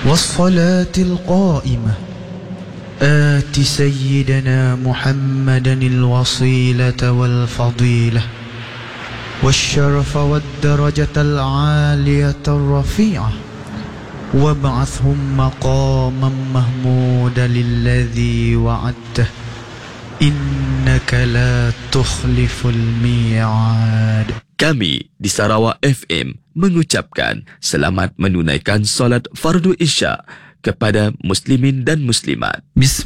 والصلاة القائمة آت سيدنا محمدا الوصيلة والفضيلة والشرف والدرجة العالية الرفيعة وابعثهم مقاما محمودا للذي وعدته إنك لا تخلف الميعاد. Kami di Sarawak FM mengucapkan selamat menunaikan solat fardu Isya kepada muslimin dan muslimat.